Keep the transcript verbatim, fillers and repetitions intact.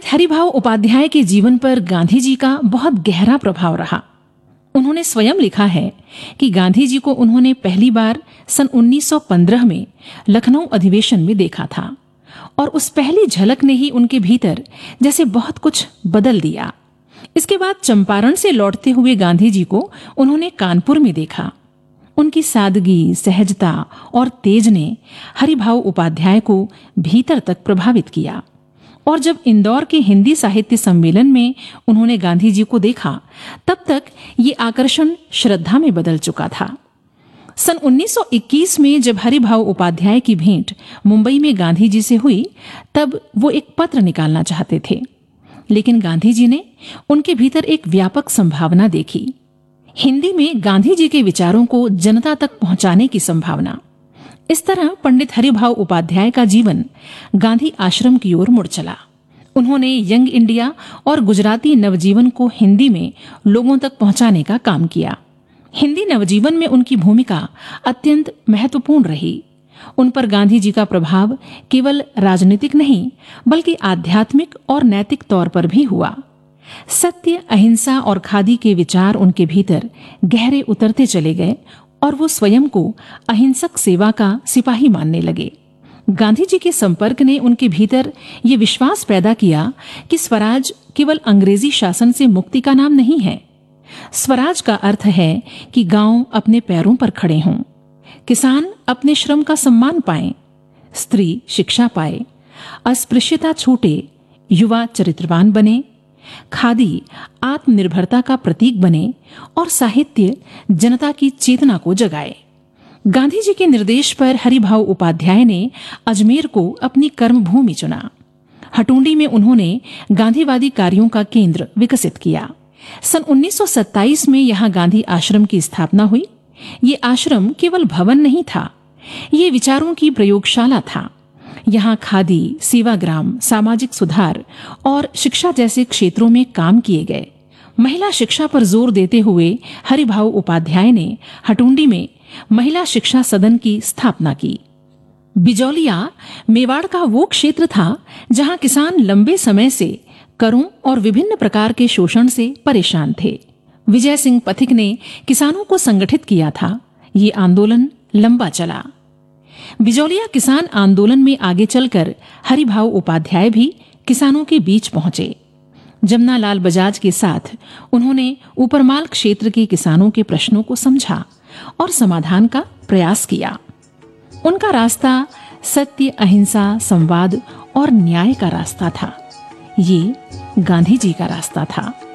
हरिभाऊ उपाध्याय के जीवन पर गांधी जी का बहुत गहरा प्रभाव रहा। उन्होंने स्वयं लिखा है कि गांधी जी को उन्होंने पहली बार सन उन्नीस सौ पंद्रह में लखनऊ अधिवेशन में देखा था और उस पहली झलक ने ही उनके भीतर जैसे बहुत कुछ बदल दिया। इसके बाद चंपारण से लौटते हुए गांधी जी को उन्होंने कानपुर में देखा। उनकी सादगी, सहजता और तेज ने हरिभाऊ उपाध्याय को भीतर तक प्रभावित किया और जब इंदौर के हिंदी साहित्य सम्मेलन में उन्होंने गांधी जी को देखा, तब तक ये आकर्षण श्रद्धा में बदल चुका था। सन उन्नीस सौ इक्कीस में जब हरिभाऊ उपाध्याय की भेंट मुंबई में गांधी जी से हुई, तब वो एक पत्र निकालना चाहते थे, लेकिन गांधी जी ने उनके भीतर एक व्यापक संभावना देखी। हिंदी में गांधी जी के विचारों को जनता तक पहुंचाने की संभावना। इस तरह पंडित हरिभाऊ उपाध्याय का जीवन गांधी आश्रम की ओर मुड़ चला। उन्होंने यंग इंडिया और गुजराती नवजीवन को हिंदी में लोगों तक पहुंचाने का काम किया। हिंदी नवजीवन में उनकी भूमिका अत्यंत महत्वपूर्ण रही। उन पर गांधी जी का प्रभाव केवल राजनीतिक नहीं, बल्कि आध्यात्मिक और नैतिक तौर पर भी हुआ। सत्य, अहिंसा और खादी के विचार उनके भीतर गहरे उतरते चले गए और वो स्वयं को अहिंसक सेवा का सिपाही मानने लगे। गांधी जी के संपर्क ने उनके भीतर ये विश्वास पैदा किया कि स्वराज केवल अंग्रेजी शासन से मुक्ति का नाम नहीं है। स्वराज का अर्थ है कि गांव अपने पैरों पर खड़े हों, किसान अपने श्रम का सम्मान पाएं, स्त्री शिक्षा पाए, अस्पृश्यता छूटे, युवा चरित्रवान बने, खादी आत्मनिर्भरता का प्रतीक बने और साहित्य जनता की चेतना को जगाए। गांधी जी के निर्देश पर हरिभाऊ उपाध्याय ने अजमेर को अपनी कर्मभूमि चुना। हटुंडी में उन्होंने गांधीवादी कार्यों का केंद्र विकसित किया। सन उन्नीस सौ सत्ताईस में यहाँ गांधी आश्रम की स्थापना हुई। ये आश्रम केवल भवन नहीं था, ये विचारों की प्रयोगशाला था। यहाँ खादी, सेवाग्राम, सामाजिक सुधार और शिक्षा जैसे क्षेत्रों में काम किए गए। महिला शिक्षा पर जोर देते हुए हरिभाऊ उपाध्याय ने हटुंडी में महिला शिक्षा सदन की स्थापना की। बिजौलिया मेवाड़ का वो क्षेत्र था जहाँ किसान लंबे समय से करों और विभिन्न प्रकार के शोषण से परेशान थे। विजय सिंह पथिक ने किसानों को संगठित किया था। ये आंदोलन लंबा चला। बिजौलिया किसान आंदोलन में आगे चलकर हरिभाऊ उपाध्याय भी किसानों के बीच पहुंचे। जमनालाल बजाज के साथ उन्होंने ऊपरमाल क्षेत्र के किसानों के प्रश्नों को समझा और समाधान का प्रयास किया। उनका रास्ता सत्य, अहिंसा, संवाद और न्याय का रास्ता था। ये गांधी जी का रास्ता था।